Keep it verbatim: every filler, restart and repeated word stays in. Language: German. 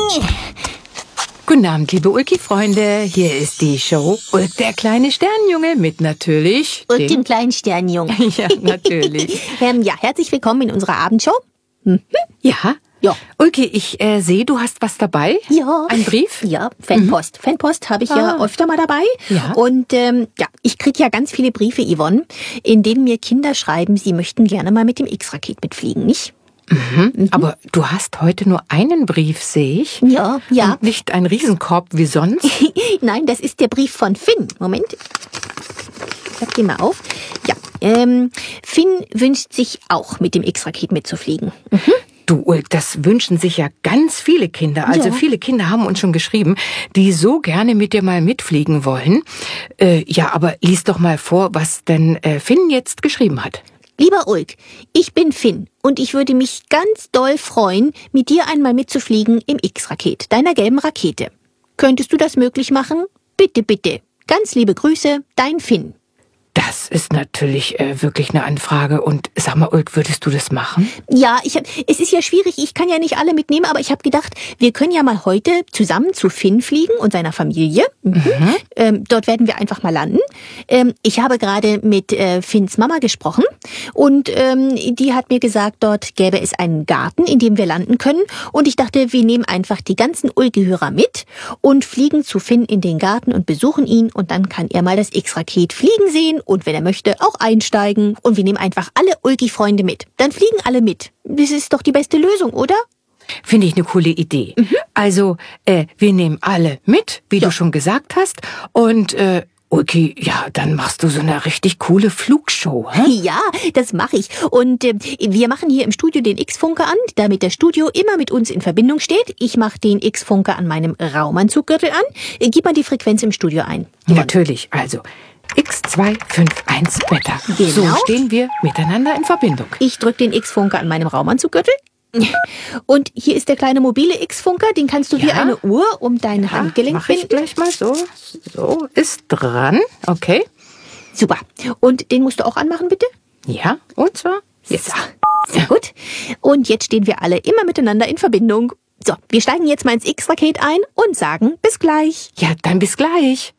Guten Abend, liebe Ulki-Freunde. Hier ist die Show Ulk, der kleine Sternjunge, mit natürlich... Und dem kleinen Sternjungen. Ja, natürlich. ähm, ja, herzlich willkommen in unserer Abendshow. Mhm. Ja? Ja. Ulki, ich äh, sehe, du hast was dabei. Ja. Ein Brief? Ja, Fanpost. Mhm. Fanpost habe ich ah. ja öfter mal dabei. Ja. Und ähm, ja, ich kriege ja ganz viele Briefe, Yvonne, in denen mir Kinder schreiben, sie möchten gerne mal mit dem X-Raket mitfliegen, nicht? Mhm. Mhm. Aber du hast heute nur einen Brief, sehe ich. Ja, ja. Und nicht einen Riesenkorb wie sonst. Nein, das ist der Brief von Finn. Moment. Ich sag den mal auf. Ja, ähm, Finn wünscht sich auch, mit dem X-Raket mitzufliegen. Mhm. Du, Ulk, das wünschen sich ja ganz viele Kinder. Also ja. viele Kinder haben uns schon geschrieben, die so gerne mit dir mal mitfliegen wollen. Äh, ja, aber lies doch mal vor, was denn äh, Finn jetzt geschrieben hat. Lieber Ulk, ich bin Finn und ich würde mich ganz doll freuen, mit dir einmal mitzufliegen im X-Raket, deiner gelben Rakete. Könntest du das möglich machen? Bitte, bitte. Ganz liebe Grüße, dein Finn. Das ist natürlich äh, wirklich eine Anfrage. Und sag mal, Ulk, würdest du das machen? Ja, ich hab, es ist ja schwierig, ich kann ja nicht alle mitnehmen, aber ich habe gedacht, wir können ja mal heute zusammen zu Finn fliegen und seiner Familie. Mhm. Mhm. Ähm, dort werden wir einfach mal landen. Ähm, ich habe gerade mit äh, Finns Mama gesprochen und ähm, die hat mir gesagt, dort gäbe es einen Garten, in dem wir landen können. Und ich dachte, wir nehmen einfach die ganzen Ulki-Hörer mit und fliegen zu Finn in den Garten und besuchen ihn. Und dann kann er mal das X-Raket fliegen sehen. Und wenn er möchte, auch einsteigen. Und wir nehmen einfach alle Ulki-Freunde mit. Dann fliegen alle mit. Das ist doch die beste Lösung, oder? Finde ich eine coole Idee. Mhm. Also, äh, wir nehmen alle mit, wie ja. du schon gesagt hast. Und, äh, Ulki, ja, dann machst du so eine richtig coole Flugshow, hä? Ja, das mache ich. Und äh, wir machen hier im Studio den X-Funker an, damit das Studio immer mit uns in Verbindung steht. Ich mache den X-Funker an meinem Raumanzuggürtel an. Äh, gib mal die Frequenz im Studio ein. Ja, natürlich, also... X zwei fünf eins Wetter. Genau. So stehen wir miteinander in Verbindung. Ich drücke den X-Funker an meinem Raumanzuggürtel. Und hier ist der kleine mobile X-Funker, den kannst du ja. wie eine Uhr um dein ja, Handgelenk mach ich binden. Gleich mal so. So, ist dran. Okay. Super. Und den musst du auch anmachen, bitte? Ja, und zwar jetzt. So. Sehr gut. Und jetzt stehen wir alle immer miteinander in Verbindung. So, wir steigen jetzt mal ins X-Raket ein und sagen bis gleich. Ja, dann bis gleich.